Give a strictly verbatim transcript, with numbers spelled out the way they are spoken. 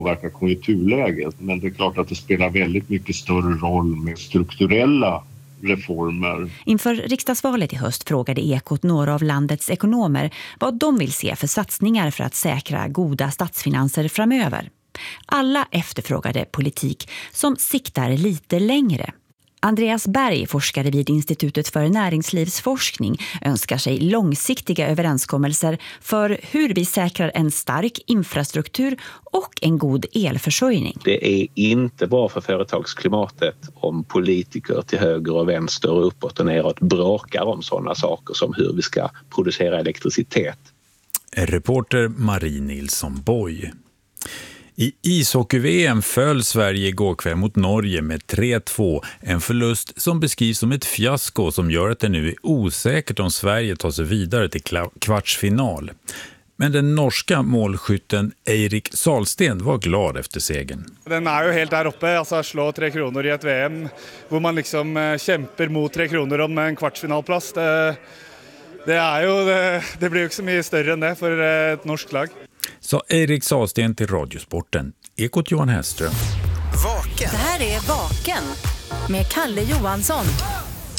påverka konjunkturläget. Men det är klart att det spelar väldigt mycket större roll med strukturella reformer. Inför riksdagsvalet i höst frågade Ekot några av landets ekonomer vad de vill se för satsningar för att säkra goda statsfinanser framöver. Alla efterfrågade politik som siktar lite längre. Andreas Berg, forskare vid Institutet för näringslivsforskning, önskar sig långsiktiga överenskommelser för hur vi säkrar en stark infrastruktur och en god elförsörjning. Det är inte bra för företagsklimatet om politiker till höger och vänster och uppåt och neråt bråkar om sådana saker som hur vi ska producera elektricitet. Reporter Marie Nilsson Boy. I ishockey-V M föll Sverige igår kväll mot Norge med tre två. En förlust som beskrivs som ett fiasko som gör att det nu är osäkert om Sverige tar sig vidare till kvartsfinal. Men den norska målskytten Eirik Salsten var glad efter segern. Den är ju helt där uppe, alltså slå tre kronor i ett V M, hvor man liksom kämpar mot tre kronor om en kvartsfinalplats. Det, det är ju, det, det blir ju inte så mycket större än det för ett norskt lag. Så Eirik Salsten till Radiosporten. Ekot Johan Hellström. Vaken. Det här är Vaken med Kalle Johansson.